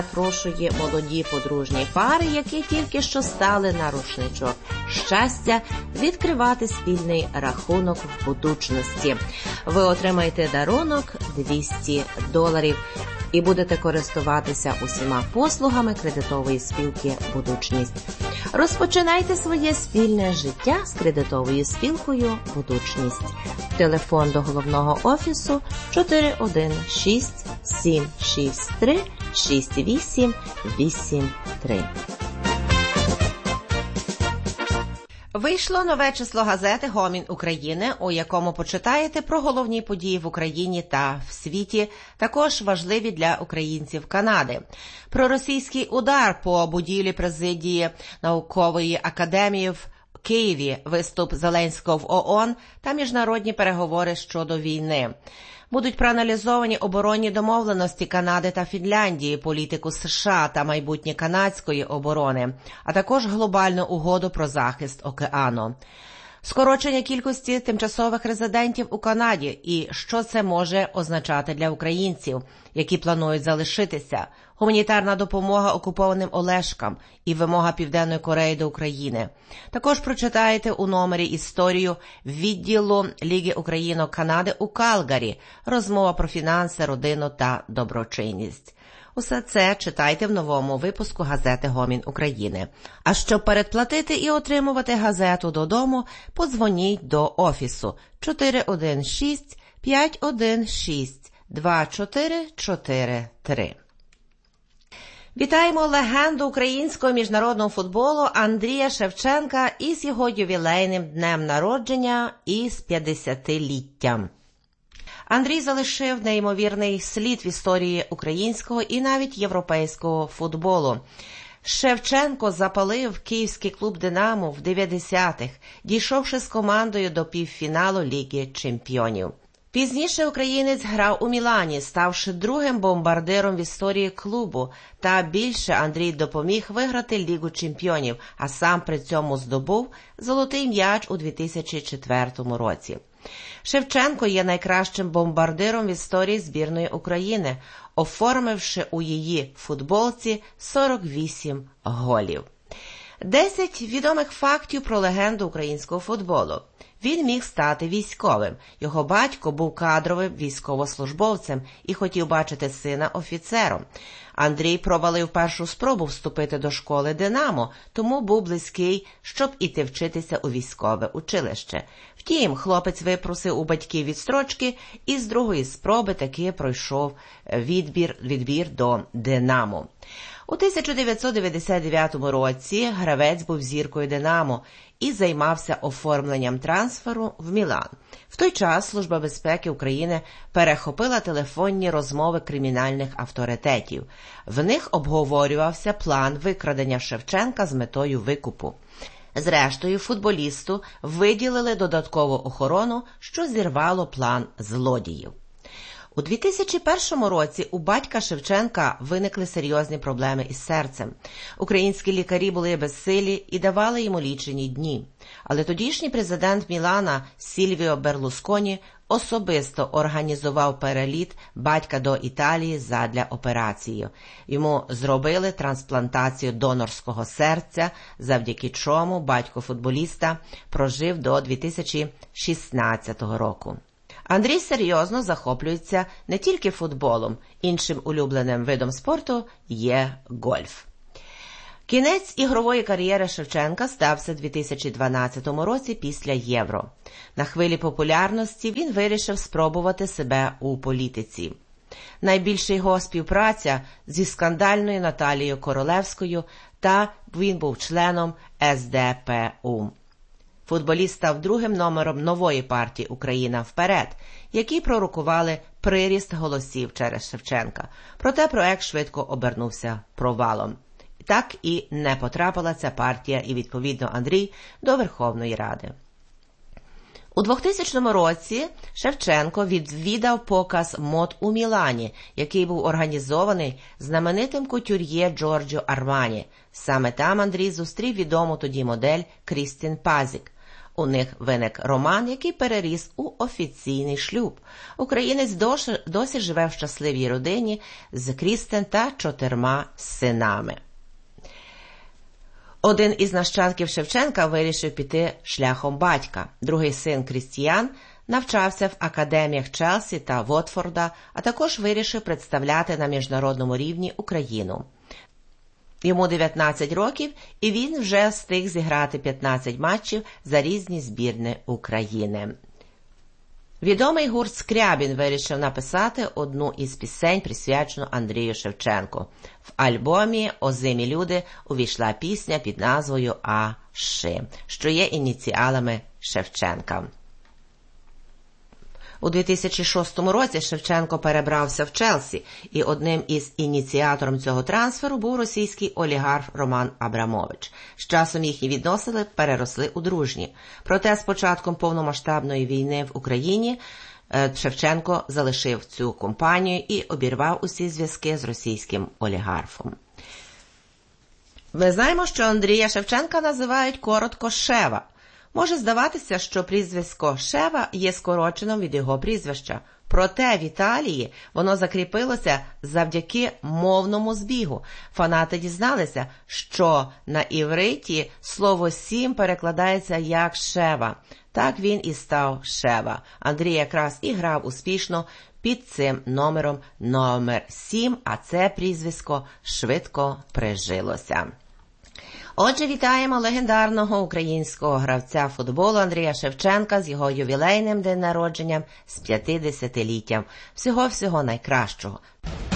Запрошує молоді подружні пари, які тільки що стали на рушничок щастя, відкривати спільний рахунок в Будучності. Ви отримаєте дарунок $200 і будете користуватися усіма послугами кредитової спілки «Будучність». Розпочинайте своє спільне життя з кредитовою спілкою «Будучність». Телефон до головного офісу 416 763 6883. Вийшло нове число газети «Гомін України», у якому почитаєте про головні події в Україні та в світі, також важливі для українців Канади. Про російський удар по будівлі президії наукової академії в Києві, виступ Зеленського в ООН та міжнародні переговори щодо війни. Будуть проаналізовані оборонні домовленості Канади та Фінляндії, політику США та майбутнє канадської оборони, а також глобальну угоду про захист океану. Скорочення кількості тимчасових резидентів у Канаді і що це може означати для українців, які планують залишитися, гуманітарна допомога окупованим Олешкам і вимога Південної Кореї до України. Також прочитаєте у номері історію відділу Ліги Україно-Канади у Калгарі, розмова про фінанси, родину та доброчинність. Усе це читайте в новому випуску газети «Гомін України». А щоб передплатити і отримувати газету додому, подзвоніть до офісу 416 516 2443. Вітаємо легенду українського міжнародного футболу Андрія Шевченка із його ювілейним днем народження і з 50-літтям. Андрій залишив неймовірний слід в історії українського і навіть європейського футболу. Шевченко запалив київський клуб «Динамо» в 90-х, дійшовши з командою до півфіналу Ліги чемпіонів. Пізніше українець грав у Мілані, ставши другим бомбардиром в історії клубу, та більше Андрій допоміг виграти Лігу чемпіонів, а сам при цьому здобув золотий м'яч у 2004 році. Шевченко є найкращим бомбардиром в історії збірної України, оформивши у її футболці 48 голів. 10 відомих фактів про легенду українського футболу. Він міг стати військовим. Його батько був кадровим військовослужбовцем і хотів бачити сина офіцером. Андрій провалив першу спробу вступити до школи «Динамо», тому був близький, щоб іти вчитися у військове училище. Втім, хлопець випросив у батьків відстрочки і з другої спроби таки пройшов відбір до «Динамо». У 1999 році гравець був зіркою «Динамо» і займався оформленням трансферу в Мілан. В той час Служба безпеки України перехопила телефонні розмови кримінальних авторитетів. В них обговорювався план викрадення Шевченка з метою викупу. Зрештою, футболісту виділили додаткову охорону, що зірвало план злодіїв. У 2001 році у батька Шевченка виникли серйозні проблеми із серцем. Українські лікарі були безсилі і давали йому лічені дні. Але тодішній президент Мілана Сільвіо Берлусконі особисто організував переліт батька до Італії задля операції. Йому зробили трансплантацію донорського серця, завдяки чому батько футболіста прожив до 2016 року. Андрій серйозно захоплюється не тільки футболом, іншим улюбленим видом спорту є гольф. Кінець ігрової кар'єри Шевченка стався у 2012 році після Євро. На хвилі популярності він вирішив спробувати себе у політиці. Найбільша його співпраця зі скандальною Наталією Королевською, та він був членом СДПУ. Футболіст став другим номером нової партії «Україна вперед», які пророкували приріст голосів через Шевченка. Проте проект швидко обернувся провалом. Так і не потрапила ця партія і, відповідно, Андрій до Верховної Ради. У 2000 році Шевченко відвідав показ мод у Мілані, який був організований знаменитим кутюр'є Джорджо Армані. Саме там Андрій зустрів відому тоді модель Крістін Пазік. У них виник роман, який переріс у офіційний шлюб. Українець досі живе в щасливій родині з Крістен та 4 синами. Один із нащадків Шевченка вирішив піти шляхом батька. Другий син Крістіян навчався в академіях Челсі та Вотфорда, а також вирішив представляти на міжнародному рівні Україну. Йому 19 років, і він вже встиг зіграти 15 матчів за різні збірні України. Відомий гурт «Скрябін» вирішив написати одну із пісень, присвячену Андрію Шевченку. В альбомі «Озимі люди» увійшла пісня під назвою «А.Ш», що є ініціалами Шевченка. У 2006 році Шевченко перебрався в Челсі, і одним із ініціатором цього трансферу був російський олігарх Роман Абрамович. З часом їхні відносини переросли у дружні. Проте з початком повномасштабної війни в Україні Шевченко залишив цю компанію і обірвав усі зв'язки з російським олігархом. Ми знаємо, що Андрія Шевченка називають коротко Шева. Може здаватися, що прізвисько Шева є скороченим від його прізвища. Проте в Італії воно закріпилося завдяки мовному збігу. Фанати дізналися, що на івриті слово «сім» перекладається як «шева». Так він і став Шева. Андрій якраз і грав успішно під цим номер 7, а це прізвисько швидко прижилося. Отже, вітаємо легендарного українського гравця футболу Андрія Шевченка з його ювілейним день народження з 50-літтям. Всього-всього найкращого.